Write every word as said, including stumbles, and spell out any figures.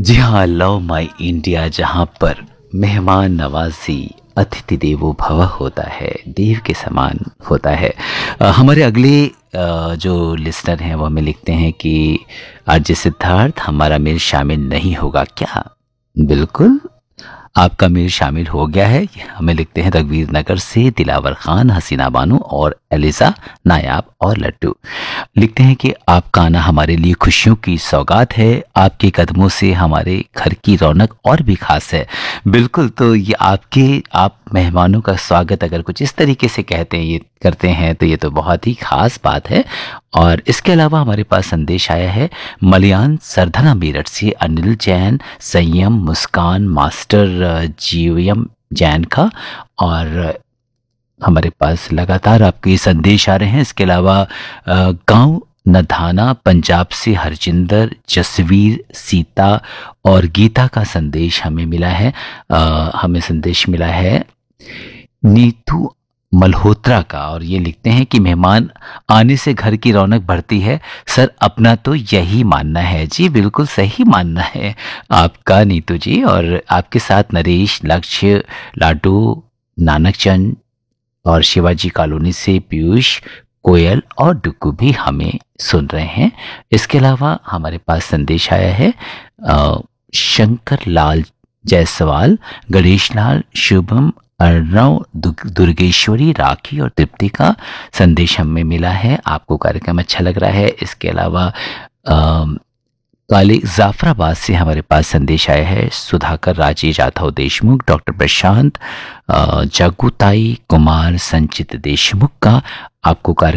जी हाँ, love my India जहाँ पर मेहमान नवाजी अतिथि देवो भव होता है, देव के समान होता है। अ, हमारे अगले अ, जो लिसनर हैं वो हमें लिखते हैं कि आरजे सिद्धार्थ हमारा मेल शामिल नहीं होगा क्या? बिल्कुल, आपका मेल शामिल हो गया है। ये हमें लिखते हैं रघुवीर नगर से दिलावर खान, हसीना बानो और एलिजा नायाब और लड्डू। लिखते हैं कि आपका आना हमारे लिए खुशियों की सौगात है। आपके कदमों से हमारे घर की रौनक और भी खास है। बिल्कुल, तो ये आपके आप मेहमानों का स्वागत अगर कुछ इस तरीके से कहते हैं, ये करते हैं, तो ये तो बहुत ही खास बात है। और इसके अलावा हमारे पास संदेश आया है मलयान सरधना मेरठ से अनिल जैन, संयम, मुस्कान, मास्टर अ, जीवयम जैन का। और हमारे पास लगातार आपके संदेश आ रहे हैं। इसके अलावा अ, गांव नधाना पंजाब से हरजिंदर, जसवीर, सीता और गीता का संदेश हमें मिला है। अ, हमें संदेश मिला है नीतू मल्होत्रा का, और ये लिखते हैं कि मेहमान आने से घर की रौनक बढ़ती है। सर, अपना तो यही मानना है। जी बिल्कुल सही मानना है आपका नीतू जी। और आपके साथ नरेश, लक्ष्य, लाडू, नानक चंद और शिवाजी कॉलोनी से पीयूष, कोयल और डुक्कू भी हमें सुन रहे हैं। इसके अलावा हमारे पास संदेश आया है अ, शंकर लाल जायसवाल, गणेश लाल, शुभम, अर्णव, दु- दुर्गेश्वरी, राखी और तृप्ति का संदेश हमें मिला है। आपको कार्यक्रम अच्छा लग रहा है। इसके अलावा अ, काले जाफराबाद से हमारे पास संदेश आया है सुधाकर, राजेश, राघव देशमुख, डॉक्टर प्रशांत, अ, जग्गूताई, कुमार, संचित देशमुख का। आपको कार्य